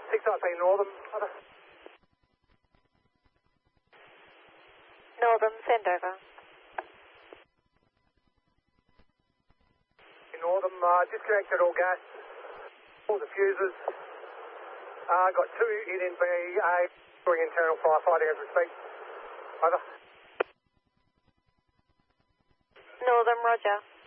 619 Northern, over. Northern, send over. Northern, disconnected all gas, all the fuses. Got 2 in NBA, doing internal firefighting as we speak. Over. Northern, roger.